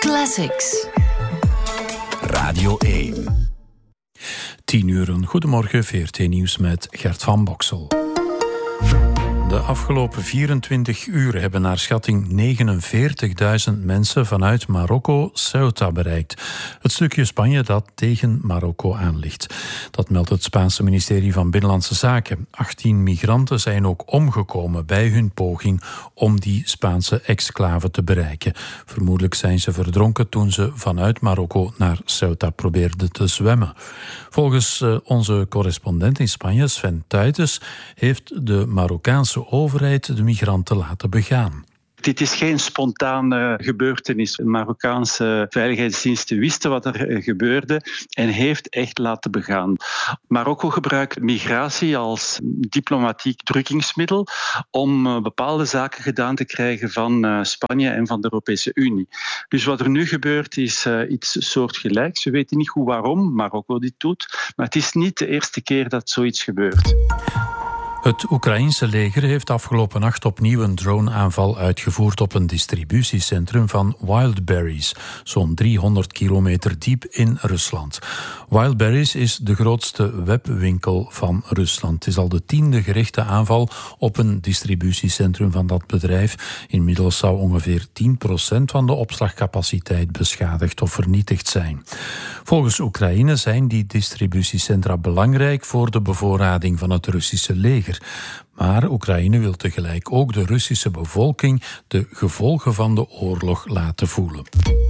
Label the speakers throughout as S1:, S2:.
S1: Classics.
S2: Radio 1. 10:00. Goedemorgen, VRT Nieuws met Gert van Boksel. De afgelopen 24 uur hebben naar schatting 49.000 mensen vanuit Marokko Ceuta bereikt. Het stukje Spanje dat tegen Marokko aan ligt. Dat meldt het Spaanse ministerie van Binnenlandse Zaken. 18 migranten zijn ook omgekomen bij hun poging om die Spaanse exclave te bereiken. Vermoedelijk zijn ze verdronken toen ze vanuit Marokko naar Ceuta probeerden te zwemmen. Volgens onze correspondent in Spanje, Sven Tuytes, heeft de Marokkaanse overheid de migranten laten begaan.
S3: Dit is geen spontane gebeurtenis. De Marokkaanse veiligheidsdiensten wisten wat er gebeurde en heeft echt laten begaan. Marokko gebruikt migratie als diplomatiek drukkingsmiddel om bepaalde zaken gedaan te krijgen van Spanje en van de Europese Unie. Dus wat er nu gebeurt is iets soortgelijks. We weten niet goed waarom Marokko dit doet, maar het is niet de eerste keer dat zoiets gebeurt.
S2: Het Oekraïense leger heeft afgelopen nacht opnieuw een droneaanval uitgevoerd op een distributiecentrum van Wildberries, zo'n 300 kilometer diep in Rusland. Wildberries is de grootste webwinkel van Rusland. Het is al de 10e gerichte aanval op een distributiecentrum van dat bedrijf. Inmiddels zou ongeveer 10% van de opslagcapaciteit beschadigd of vernietigd zijn. Volgens Oekraïne zijn die distributiecentra belangrijk voor de bevoorrading van het Russische leger. Maar Oekraïne wil tegelijk ook de Russische bevolking de gevolgen van de oorlog laten voelen.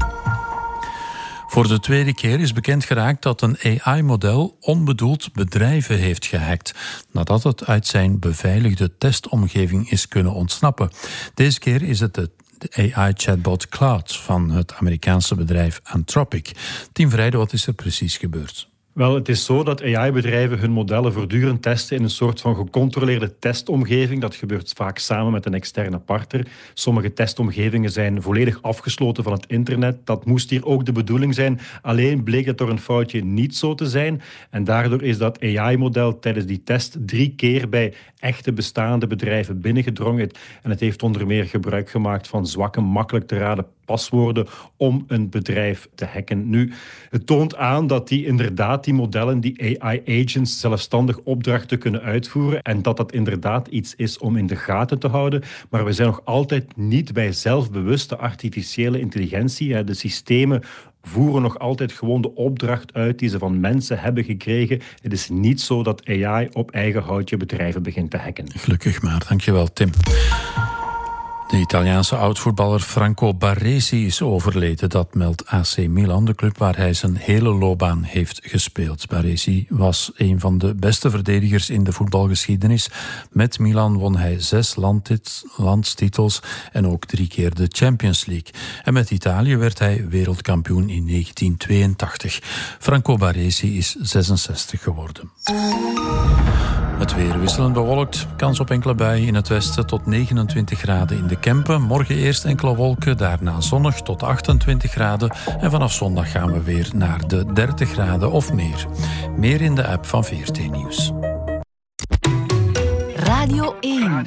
S2: Voor de tweede keer is bekend geraakt dat een AI-model onbedoeld bedrijven heeft gehackt, nadat het uit zijn beveiligde testomgeving is kunnen ontsnappen. Deze keer is het de AI-chatbot Claude van het Amerikaanse bedrijf Anthropic. Tim Vrijde, wat is er precies gebeurd?
S4: Wel, het is zo dat AI-bedrijven hun modellen voortdurend testen in een soort van gecontroleerde testomgeving. Dat gebeurt vaak samen met een externe partner. Sommige testomgevingen zijn volledig afgesloten van het internet. Dat moest hier ook de bedoeling zijn. Alleen bleek het door een foutje niet zo te zijn. En daardoor is dat AI-model tijdens die test 3 keer bij echte bestaande bedrijven binnengedrongen. En het heeft onder meer gebruik gemaakt van zwakke, makkelijk te raden paswoorden om een bedrijf te hacken. Nu, het toont aan dat die modellen, die AI-agents, zelfstandig opdrachten kunnen uitvoeren en dat inderdaad iets is om in de gaten te houden. Maar we zijn nog altijd niet bij zelfbewuste artificiële intelligentie. De systemen voeren nog altijd gewoon de opdracht uit die ze van mensen hebben gekregen. Het is niet zo dat AI op eigen houtje bedrijven begint te hacken.
S2: Gelukkig maar, dankjewel Tim. De Italiaanse oud-voetballer Franco Baresi is overleden. Dat meldt AC Milan, de club waar hij zijn hele loopbaan heeft gespeeld. Baresi was een van de beste verdedigers in de voetbalgeschiedenis. Met Milan won hij 6 landstitels en ook 3 keer de Champions League. En met Italië werd hij wereldkampioen in 1982. Franco Baresi is 66 geworden. Het weer wisselend bewolkt, kans op enkele buien in het westen tot 29 graden in de Kempen. Morgen eerst enkele wolken, daarna zonnig tot 28 graden. En vanaf zondag gaan we weer naar de 30 graden of meer. Meer in de app van VRT Nieuws.
S1: Radio 1.